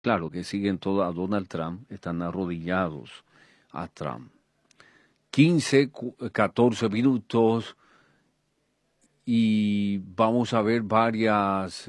claro que siguen todo a Donald Trump, están arrodillados a Trump. 14 minutos y vamos a ver varias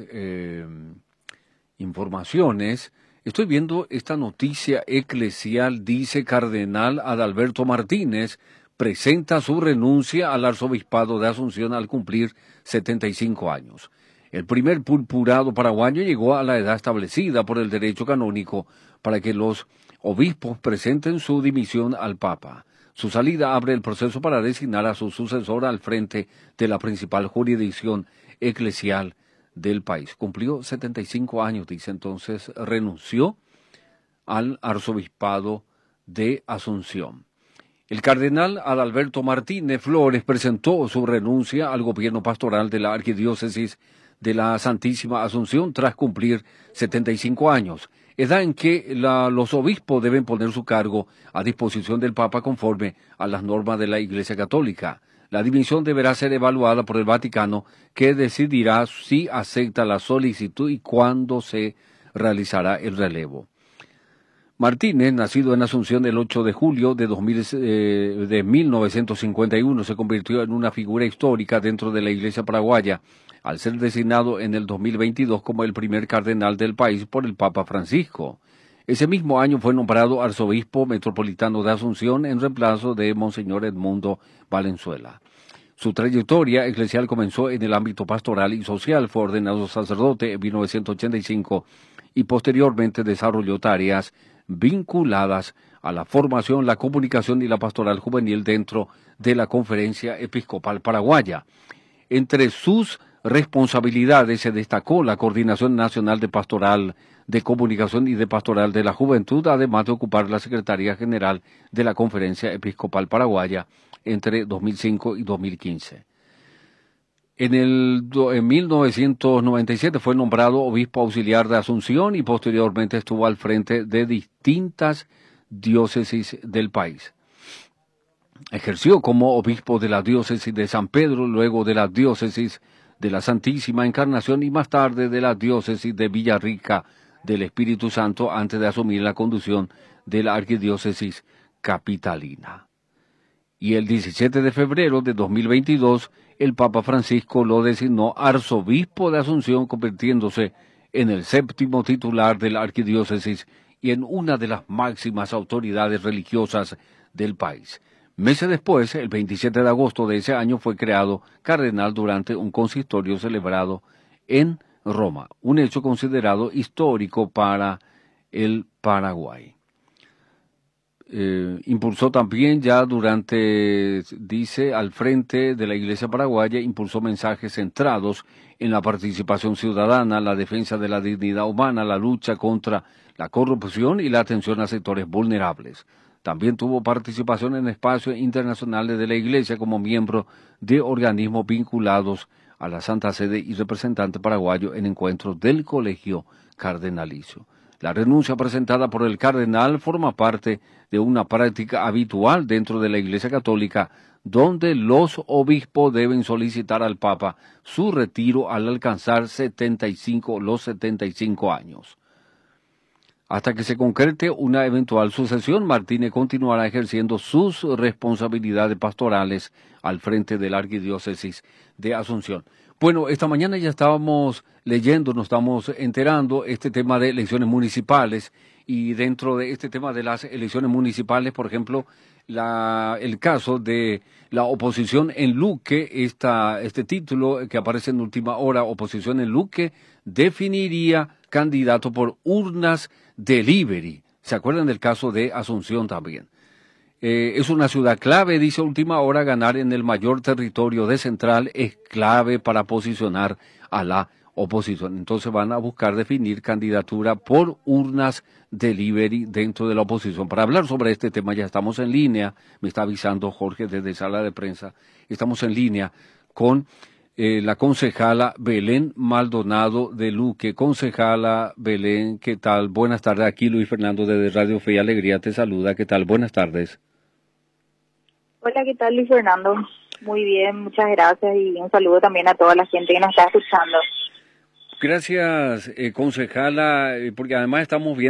informaciones. Estoy viendo esta noticia eclesial, dice Cardenal Adalberto Martínez, presenta su renuncia al arzobispado de Asunción al cumplir 75 años. El primer purpurado paraguayo llegó a la edad establecida por el derecho canónico para que los obispos presenten su dimisión al Papa. Su salida abre el proceso para designar a su sucesor al frente de la principal jurisdicción eclesial del país. Cumplió 75 años, dice, entonces renunció al arzobispado de Asunción. El cardenal Adalberto Martínez Flores presentó su renuncia al gobierno pastoral de la Arquidiócesis de la Santísima Asunción tras cumplir 75 años, edad en que los obispos deben poner su cargo a disposición del Papa conforme a las normas de la Iglesia Católica. La dimisión deberá ser evaluada por el Vaticano, que decidirá si acepta la solicitud y cuándo se realizará el relevo. Martínez, nacido en Asunción el 8 de julio de 1951, se convirtió en una figura histórica dentro de la Iglesia paraguaya, al ser designado en el 2022 como el primer cardenal del país por el Papa Francisco. Ese mismo año fue nombrado arzobispo metropolitano de Asunción en reemplazo de Monseñor Edmundo Valenzuela. Su trayectoria eclesial comenzó en el ámbito pastoral y social. Fue ordenado sacerdote en 1985 y posteriormente desarrolló tareas vinculadas a la formación, la comunicación y la pastoral juvenil dentro de la Conferencia Episcopal Paraguaya. Entre sus responsabilidades se destacó la Coordinación Nacional de Pastoral de Comunicación y de Pastoral de la Juventud, además de ocupar la Secretaría General de la Conferencia Episcopal Paraguaya entre 2005 y 2015. En 1997 fue nombrado obispo auxiliar de Asunción y posteriormente estuvo al frente de distintas diócesis del país. Ejerció como obispo de la diócesis de San Pedro, luego de la diócesis de la Santísima Encarnación y más tarde de la diócesis de Villarrica del Espíritu Santo antes de asumir la conducción de la arquidiócesis capitalina. Y el 17 de febrero de 2022, el Papa Francisco lo designó arzobispo de Asunción, convirtiéndose en el 7º titular de la arquidiócesis y en una de las máximas autoridades religiosas del país. Meses después, el 27 de agosto de ese año, fue creado cardenal durante un consistorio celebrado en Roma, un hecho considerado histórico para el Paraguay. Impulsó también ya dice, al frente de la Iglesia paraguaya, impulsó mensajes centrados en la participación ciudadana, la defensa de la dignidad humana, la lucha contra la corrupción y la atención a sectores vulnerables. También tuvo participación en espacios internacionales de la Iglesia como miembro de organismos vinculados a la Santa Sede y representante paraguayo en encuentros del Colegio Cardenalicio. La renuncia presentada por el cardenal forma parte de una práctica habitual dentro de la Iglesia Católica, donde los obispos deben solicitar al Papa su retiro al alcanzar los 75 años. Hasta que se concrete una eventual sucesión, Martínez continuará ejerciendo sus responsabilidades pastorales al frente de la Arquidiócesis de Asunción. Bueno, esta mañana ya estábamos leyendo, nos estamos enterando este tema de elecciones municipales, y dentro de este tema de las elecciones municipales, por ejemplo, el caso de la oposición en Luque, este título que aparece en Última Hora, oposición en Luque, definiría candidato por urnas delivery. ¿Se acuerdan del caso de Asunción también? Es una ciudad clave, dice Última Hora, ganar en el mayor territorio de Central es clave para posicionar a la oposición. Entonces van a buscar definir candidatura por urnas delivery dentro de la oposición. Para hablar sobre este tema ya estamos en línea, me está avisando Jorge desde Sala de Prensa, estamos en línea con la concejala Belén Maldonado de Luque. Concejala Belén, ¿qué tal? Buenas tardes, aquí Luis Fernando desde Radio Fe y Alegría te saluda, ¿qué tal? Buenas tardes. Hola, ¿qué tal, Luis Fernando? Muy bien, muchas gracias y un saludo también a toda la gente que nos está escuchando. Gracias, concejala, porque además estamos viendo